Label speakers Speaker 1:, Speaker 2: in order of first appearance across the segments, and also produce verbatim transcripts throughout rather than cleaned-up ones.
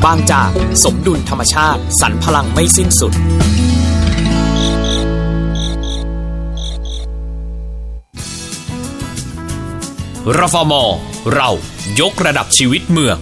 Speaker 1: บางจากสมดุลธรรมชาติสรรพลังไม่สิ้นสุดรฟม.เรายกระดับชีวิตเมือง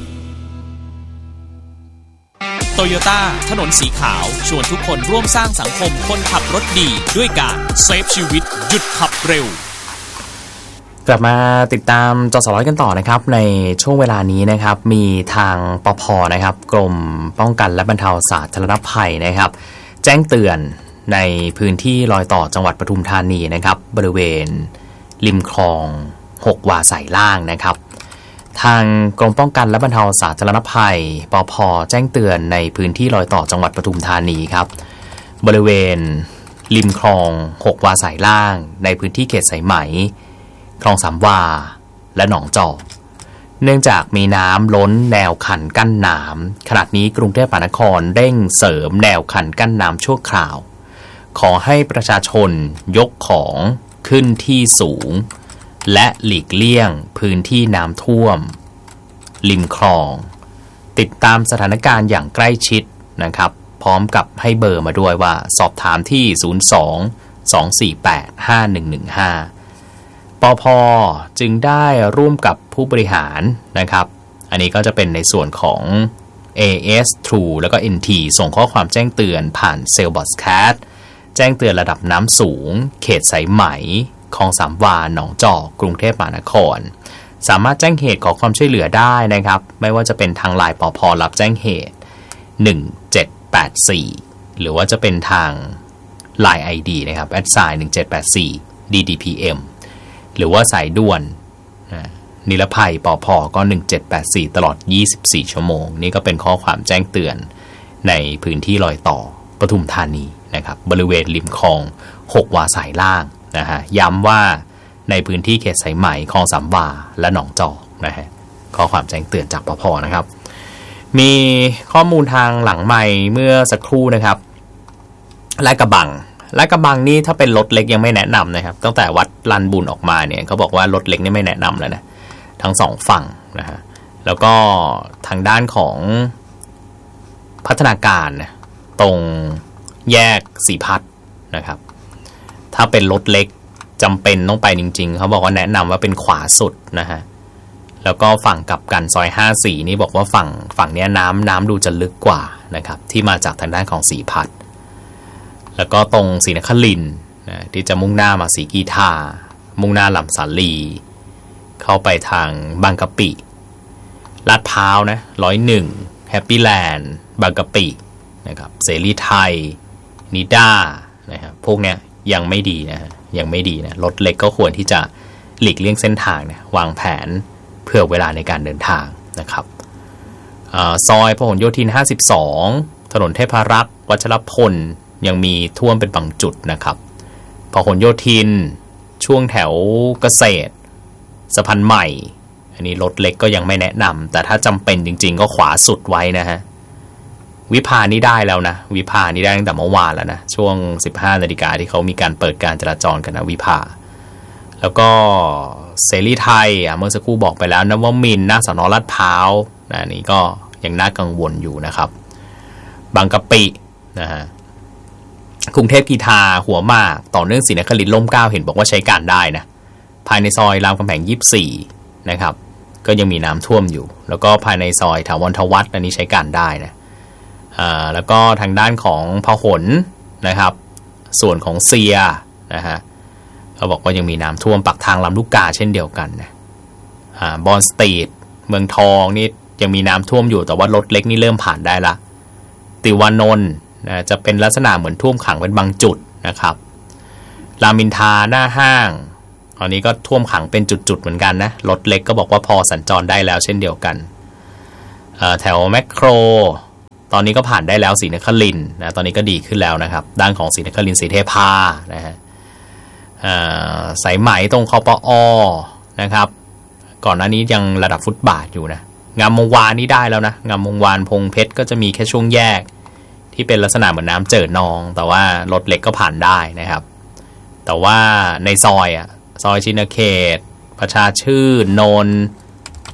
Speaker 1: โตโยต้าถนนสีขาวชวนทุกคนร่วมสร้างสังคมคนขับรถดีด้วยการเซฟชีวิตหยุดขับเร็ว
Speaker 2: กลับมาติดตามจสร้อยกันต่อนะครับในช่วงเวลานี้นะครับมีทางปภ.นะครับกรมป้องกันและบรรเทาสาธารณภัยนะครับแจ้งเตือนในพื้นที่รอยต่อจังหวัดปทุมธานีนะครับบริเวณริมคลองหกวาสายล่างนะครับทางกรมป้องกันและบรรเทาสาธารณภัยปภ.แจ้งเตือนในพื้นที่รอยต่อจังหวัดปทุมธานีครับบริเวณริมคลองหกวาสายล่างในพื้นที่เขตสายไหมคลองสามวาและหนองจอกเนื่องจากมีน้ำล้นแนวคันกั้นน้ำขณะนี้กรุงเทพมหานครเร่งเสริมแนวคันกั้นน้ำชั่วคราวขอให้ประชาชนยกของขึ้นที่สูงและหลีกเลี่ยงพื้นที่น้ำท่วมริมคลองติดตามสถานการณ์อย่างใกล้ชิดนะครับพร้อมกับให้เบอร์มาด้วยว่าสอบถามที่ศูนย์ สอง สอง สี่ แปด ห้า หนึ่ง หนึ่ง ห้าปภ.จึงได้ร่วมกับผู้บริหารนะครับอันนี้ก็จะเป็นในส่วนของ เอ เอส True แล้วก็ เอ็น ที ส่งข้อความแจ้งเตือนผ่านเซลบอทแคสแจ้งเตือนระดับน้ำสูงเขตสายไหมคลองสามวาหนองจอกกรุงเทพมหานครสามารถแจ้งเหตุขอความช่วยเหลือได้นะครับไม่ว่าจะเป็นทางไลน์ปภ.รับแจ้งเหตุหนึ่งเจ็ดแปดสี่หรือว่าจะเป็นทาง ไลน์ ไอ ดี นะครับ แอท ไซน์ หนึ่งเจ็ดแปดสี่ ดี ดี พี เอ็ม หรือว่าสายด่วนนิรภัยปภ.ก็หนึ่งเจ็ดแปดสี่ตลอดยี่สิบสี่ชั่วโมงนี่ก็เป็นข้อความแจ้งเตือนในพื้นที่รอยต่อปทุมธานีนะครับบริเวณริมคลองหกวาสายล่างนะฮะย้ำว่าในพื้นที่เขตสายไหมคลองสามวาและหนองจอกนะฮะข้อความแจ้งเตือนจากปภ.นะครับมีข้อมูลทางหลังไมค์เมื่อสักครู่นะครับลาดกระบังลาดกระบังนี่ถ้าเป็นรถเล็กยังไม่แนะนำนะครับตั้งแต่วัดลานบุญออกมาเนี่ยเขาบอกว่ารถเล็กนี่ไม่แนะนำแล้วนะทั้งสองฝั่งนะฮะแล้วก็ทางด้านของพัฒนาการนะตรงแยกสีพัดนะครับถ้าเป็นรถเล็กจำเป็นต้องไปจริงๆเขาบอกว่าแนะนำว่าเป็นขวาสุดนะฮะแล้วก็ฝั่งกลับกันซอยห้าสิบสี่นี่บอกว่าฝั่งฝั่งเนี้ยน้ำน้ำดูจะลึกกว่านะครับที่มาจากทางด้านของสีพัดแล้วก็ตรงศรีนครินทร์นะที่จะมุ่งหน้ามาศรีกีทามุ่งหน้าลำสาลีเข้าไปทางบางกะปิลาดพร้าวนะร้อยหนึ่งแฮปปี้แลนด์บางกะปินะครับเสรีไทยนิด้านะครับพวกเนี้ยยังไม่ดีนะยังไม่ดีนะรถเล็กก็ควรที่จะหลีกเลี่ยงเส้นทางนะวางแผนเพื่อเวลาในการเดินทางนะครับซอยพหลโยธินห้าสิบสองถนนเทพรักษ์วัชรพลยังมีท่วมเป็นบางจุดนะครับพหลโยธินช่วงแถวเกษตรสะพานใหม่อันนี้รถเล็กก็ยังไม่แนะนำแต่ถ้าจำเป็นจริงๆก็ขวาสุดไว้นะฮะวิภานี่ได้แล้วนะวิภานี่ได้ตั้งแต่เมื่อวานแล้วนะช่วง สิบห้านาฬิกาที่เขามีการเปิดการจราจรกันนะวิภาแล้วก็เสรีไทยอ่ะเมื่อสักครู่บอกไปแล้วนวมินทร์หน้าสน.ลาดพร้าวนะนี่ก็ยังน่ากังวลอยู่นะครับบางกะปินะฮะกรุงเทพกีทาหัวหมากต่อเนื่องศรีนครินทร์ร่มเกล้าเห็นบอกว่าใช้การได้นะภายในซอยรามคำแหงยี่สิบสี่นะครับก็ยังมีน้ำท่วมอยู่แล้วก็ภายในซอยถาวรทวัฒน์อันนี้ใช้การได้นะอ่าแล้วก็ทางด้านของพหลนะครับส่วนของเซียนะฮะเขาบอกว่ายังมีน้ำท่วมปักทางลำลูกกาเช่นเดียวกันนะอ่าบอนสตรีทเมืองทองนี่ยังมีน้ำท่วมอยู่แต่ว่ารถเล็กนี่เริ่มผ่านได้ละติวานนท์นะจะเป็นลักษณะเหมือนท่วมขังเป็นบางจุดนะครับรามอินทราหน้าห้างตอนนี้ก็ท่วมขังเป็นจุดๆเหมือนกันนะรถเล็กก็บอกว่าพอสัญจรได้แล้วเช่นเดียวกันแถวแมคโครตอนนี้ก็ผ่านได้แล้วศรีนครินทร์นะตอนนี้ก็ดีขึ้นแล้วนะครับด้านของศรีนครินทร์ศรีเทพานะฮะสายไหมตรงคปอ.นะครับก่อนหน้านี้ยังระดับฟุตบาทอยู่นะงามวงวานนี่ได้แล้วนะงามวงวานพงเพชรก็จะมีแค่ช่วงแยกที่เป็นลักษณะเหมือนน้ำเจิ่นองแต่ว่ารถเล็กก็ผ่านได้นะครับแต่ว่าในซอยอ่ะซอยชินเขตประชาชื่นนนท์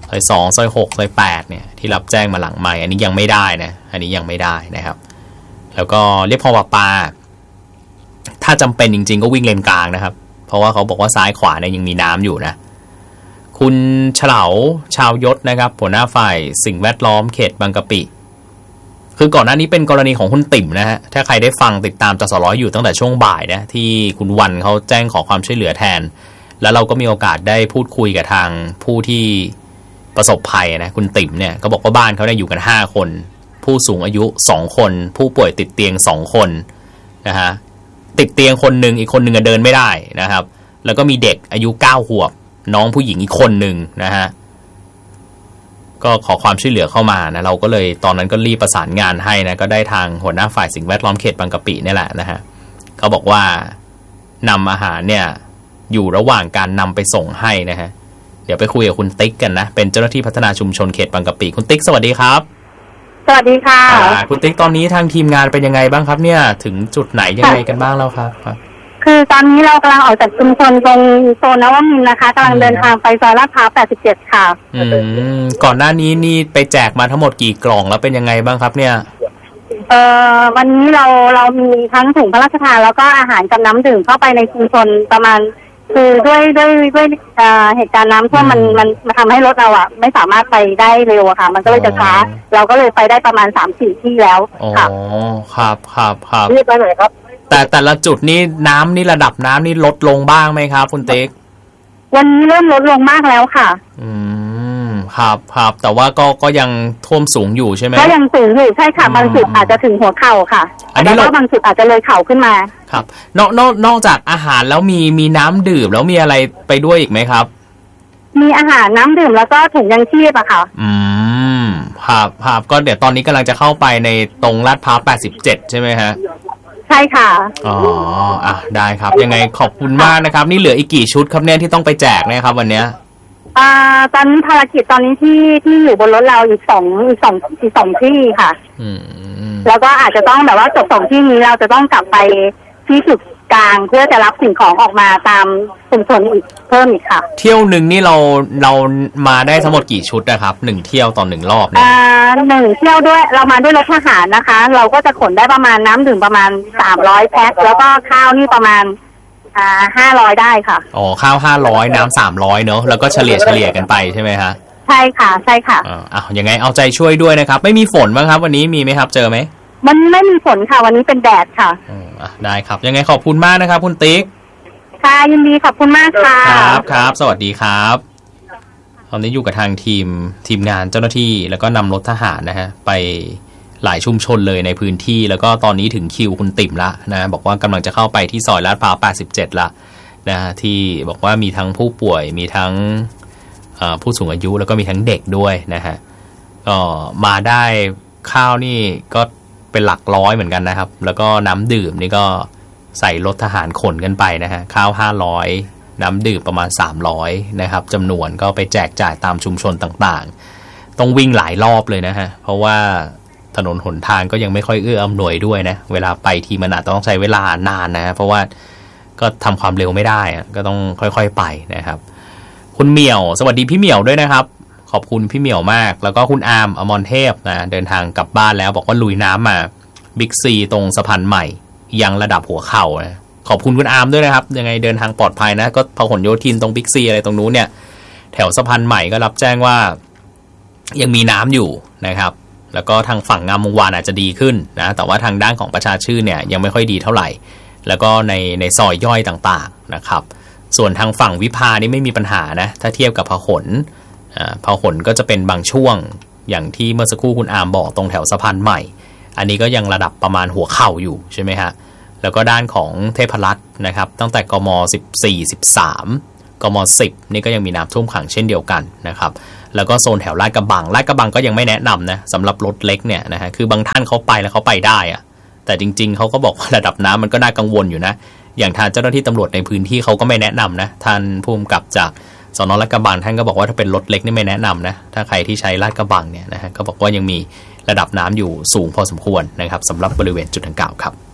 Speaker 2: ซอยสองซอยหกซอยแปดเนี่ยที่รับแจ้งมาหลังไมค์อันนี้ยังไม่ได้นะอันนี้ยังไม่ได้นะครับแล้วก็เรียบคลองประปาถ้าจำเป็นจริงๆก็วิ่งเลนกลางนะครับเพราะว่าเขาบอกว่าซ้ายขวาเนี่ยยังมีน้ำอยู่นะคุณเฉลาชาวยศนะครับหัวหน้าฝ่ายสิ่งแวดล้อมเขตบางกะปิคือก่อนหน้านี้เป็นกรณีของคุณติ๋มนะฮะถ้าใครได้ฟังติดตามจสร้อยอยู่ตั้งแต่ช่วงบ่ายนะที่คุณวันเขาแจ้งขอความช่วยเหลือแทนแล้วเราก็มีโอกาสได้พูดคุยกับทางผู้ที่ประสบภัยนะคุณติ๋มเนี่ยก็บอกว่าบ้านเขาเนี่ยอยู่กันห้าคนผู้สูงอายุสองคนผู้ป่วยติดเตียงสองคนนะฮะติดเตียงคนหนึ่งอีกคนหนึ่งเดินไม่ได้นะครับแล้วก็มีเด็กอายุเก้าขวบน้องผู้หญิงอีกคนหนึ่งนะฮะก็ขอความช่วยเหลือเข้ามานะเราก็เลยตอนนั้นก็รีบประสานงานให้นะก็ได้ทางหัวหน้าฝ่ายสิ่งแวดล้อมเขตบางกะปินี่แหละนะฮะเขาบอกว่านำอาหารเนี่ยอยู่ระหว่างการนำไปส่งให้นะฮะเดี๋ยวไปคุยกับคุณติ๊กกันนะเป็นเจ้าหน้าที่พัฒนาชุมชนเขตบางกะปิคุณติ๊กสวัสดีครับ
Speaker 3: สวัสดีค่ะ
Speaker 2: คุณติ๊กตอนนี้ทางทีมงานเป็นยังไงบ้างครับเนี่ยถึงจุดไหนยังไงกันบ้างแล้วครับ
Speaker 3: คือตอนนี้เรากำลังออกจากชุมชนตรงโซนนวมินทร์นะคะกำลังเดินทางไปซอยลาดพร้าวแปดสิบเจ็ดค่ะ
Speaker 2: อืมก่อนหน้านี้นี่ไปแจกมาทั้งหมดกี่กล่องแล้วเป็นยังไงบ้างครับเนี่ย
Speaker 3: เอ่อวันนี้เราเรามีทั้งถุงพระราชทานแล้วก็อาหารกับน้ำดื่มเข้าไปในชุมชนประมาณคือด้วยด้วยด้วยเหตุการณ์น้ำท่วมมันมันมาทำให้รถเราอ่ะไม่สามารถไปได้เร็วอะค่ะมันก็เลยจะช้าเราก็เลยไปได้ประมาณสามสี่ที่แล้วค่ะ
Speaker 2: อ๋อครับครับครับ
Speaker 3: รีบไปหน่อยครับ
Speaker 2: แต่แต่ละจุดนี้น้ำนี่ระดับน้ำนี่ลดลงบ้างไหมครับคุณติ๊ก
Speaker 3: วันนี้เริ่มลดลงมากแล้วค่ะ
Speaker 2: อืมครับครับแต่ว่าก็ก็ยังท่วมสูงอยู่ใช่ไหม
Speaker 3: ก็ยังสูงอยู่ใช่ค่ะบางจุดอาจจะถึงหัวเข่าค่ะอันนี้เราบางจุดอาจจะเลยเข่าขึ้นมา
Speaker 2: ครับนอกนอกนอกจากอาหารแล้วมีมีน้ำดื่มแล้วมีอะไรไปด้วยอีกไหมครับ
Speaker 3: มีอาหารน้ำดื่มแล้วก็ถุงยังชีพอะค่ะ
Speaker 2: อืมครับครับก็เดี๋ยวตอนนี้กำลังจะเข้าไปในตรงลาดพร้าวแปดสิบเจ็ดใช่ไหมฮะ
Speaker 3: ใช่ค่ะ
Speaker 2: อ๋ออ่ะได้ครับยังไงขอบคุณมากนะครับนี่เหลืออีกกี่ชุดครับเนี่ยที่ต้องไปแจกเนี่ยครับวันเนี้ย
Speaker 3: อ่าตอนนี้ภารกิจตอนนี้ที่ที่อยู่บนรถเราอีกสองอีกสองอีกสองที่ค่ะ
Speaker 2: อืม
Speaker 3: แล้วก็อาจจะต้องแบบว่าจบสองที่นี้เราจะต้องกลับไปที่จุดกลางเพื่อจะรับสิ่งของออกมาตามชุมชนอีกเพิ่มอีกค่ะ
Speaker 2: เที่ยวหนึ่งนี่เราเรามาได้ทั้งหมดกี่ชุดนะครับหนึ่งเที่ยวต่อหนึ่งรอบเนี่ย
Speaker 3: อ่าหนึ่งเที่ยวด้วยเรามาด้วยรถทหารนะคะเราก็จะขนได้ประมาณน้ำดื่มประมาณสามร้อยแพ็คแล้วก็ข้าวนี่ประมาณอ่าห้าร้อยได้ค่ะ
Speaker 2: อ๋อข้าวห้าร้อยน้ำสามร้อยเนอะแล้วก็เฉลี่ยเฉลี่ยกันไปใช่ไหมฮะ
Speaker 3: ใช่ค่ะใช่ค่ะ
Speaker 2: อ่าอ่ะยังไงเอาใจช่วยด้วยนะครับไม่มีฝนบ้างครับวันนี้มีไหมครับเจอไหม
Speaker 3: มันไม่มีฝนค่ะวันนี้เป็นแดดค่ะ
Speaker 2: อ่าได้ครับยังไงขอบคุณมากนะครับคุณติ๊ก
Speaker 3: ค่ะยินดีขอบคุณมากค่ะ
Speaker 2: ครับครับสวัสดีครับตอนนี้อยู่กับทางทีมทีมงานเจ้าหน้าที่แล้วก็นำรถทหารนะฮะไปหลายชุมชนเลยในพื้นที่แล้วก็ตอนนี้ถึงคิวคุณติ๋มละนะบอกว่ากำลังจะเข้าไปที่ซอยลาดพร้าวแปดสิบเจ็ดละนะที่บอกว่ามีทั้งผู้ป่วยมีทั้งผู้สูงอายุแล้วก็มีทั้งเด็กด้วยนะฮะก็มาได้ข้าวนี่ก็เป็นหลักร้อยเหมือนกันนะครับแล้วก็น้ำดื่มนี่ก็ใส่รถทหารขนกันไปนะฮะข้าวห้าร้อยน้ำดื่มประมาณสามร้อยนะครับจำนวนก็ไปแจกจ่ายตามชุมชนต่างๆต้องวิ่งหลายรอบเลยนะฮะเพราะว่าถนนหนทางก็ยังไม่ค่อยเอื้ออำนวยด้วยนะเวลาไปทีมันอาจจะต้องใช้เวลานานนะเพราะว่าก็ทำความเร็วไม่ได้ก็ต้องค่อยๆไปนะครับคุณเหมี่ยวสวัสดีพี่เหมี่ยวด้วยนะครับขอบคุณพี่เหมี่ยวมากแล้วก็คุณอาร์มอมรเทพนะเดินทางกลับบ้านแล้วบอกว่าลุยน้ำมาบิ๊กซีตรงสะพานใหม่ยังระดับหัวเข่านะขอบคุณคุณอาร์มด้วยนะครับยังไงเดินทางปลอดภัยนะก็พหลโยธินตรงบิ๊กซีอะไรตรงนู้นเนี่ยแถวสะพานใหม่ก็รับแจ้งว่ายังมีน้ำอยู่นะครับแล้วก็ทางฝั่งงามวงวานอาจจะดีขึ้นนะแต่ว่าทางด้านของประชาชื่นเนี่ยยังไม่ค่อยดีเท่าไหร่แล้วก็ในในซอยย่อยต่างๆนะครับส่วนทางฝั่งวิภานี่ไม่มีปัญหานะถ้าเทียบกับพหลอ่าพหลก็จะเป็นบางช่วงอย่างที่เมื่อสักครู่คุณอาร์มบอกตรงแถวสะพานใหม่อันนี้ก็ยังระดับประมาณหัวเข่าอยู่ใช่ไหมฮะแล้วก็ด้านของเทพรัตน์นะครับตั้งแต่กมสิบสี่ สิบสามกมสิบนี่ก็ยังมีน้ำท่วมขังเช่นเดียวกันนะครับแล้วก็โซนแถวลาดกระบังลาดกระบังก็ยังไม่แนะนำนะสำหรับรถเล็กเนี่ยนะฮะคือบางท่านเขาไปแล้วเขาไปได้อะแต่จริงๆเขาก็บอกว่าระดับน้ำมันก็น่ากังวลอยู่นะอย่างทางเจ้าหน้าที่ตำรวจในพื้นที่เขาก็ไม่แนะนำนะท่านผู้กำกับจากสน.ลาดกระบังท่านก็บอกว่าถ้าเป็นรถเล็กนี่ไม่แนะนำนะถ้าใครที่ใช้ลาดกระบังเนี่ยนะฮะก็บอกว่ายังมีระดับน้ำอยู่สูงพอสมควรนะครับสำหรับบริเวณจุดดังกล่าวครับ